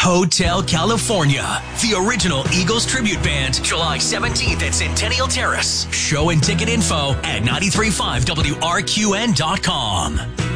Hotel California, the original Eagles tribute band, July 17th at Centennial Terrace. Show and ticket info at 935WRQN.com.